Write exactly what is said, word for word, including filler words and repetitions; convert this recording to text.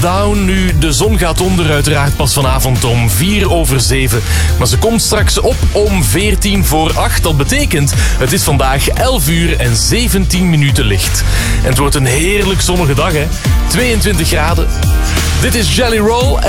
Down nu. De zon gaat onder uiteraard pas vanavond om vier over zeven. Maar ze komt straks op om veertien voor acht. Dat betekent, het is vandaag elf uur en zeventien minuten licht. En het wordt een heerlijk zonnige dag, hè. tweeëntwintig graden. Dit is Jelly Roll.